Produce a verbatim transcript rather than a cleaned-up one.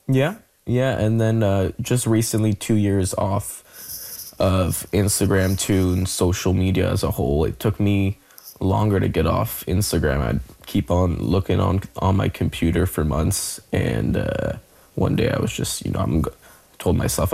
Yeah, yeah, and then uh, just recently, two years off of Instagram too, and social media as a whole. It took me longer to get off Instagram. I'd keep on looking on on my computer for months, and uh, one day I was just, you know, I'm g- told myself